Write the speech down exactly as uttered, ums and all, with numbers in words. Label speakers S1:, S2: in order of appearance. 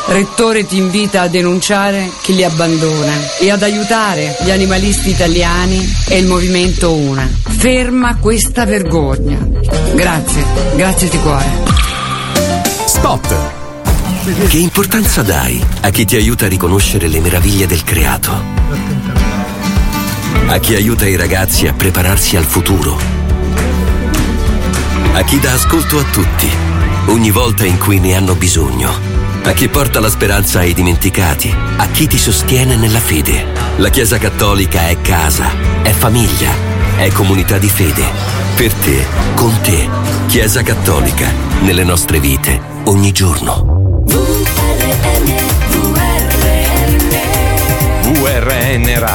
S1: Rettore ti invita a denunciare chi li abbandona e ad aiutare gli animalisti italiani e il movimento Una. Ferma questa vergogna. Grazie, grazie di cuore.
S2: Spot.
S3: Che importanza dai a chi ti aiuta a riconoscere le meraviglie del creato? A chi aiuta i ragazzi a prepararsi al futuro? A chi dà ascolto a tutti, ogni volta in cui ne hanno bisogno? A chi porta la speranza ai dimenticati, a chi ti sostiene nella fede. La Chiesa Cattolica è casa, è famiglia, è comunità di fede. Per te, con te, Chiesa Cattolica, nelle nostre vite, ogni giorno.
S2: V R N Radio.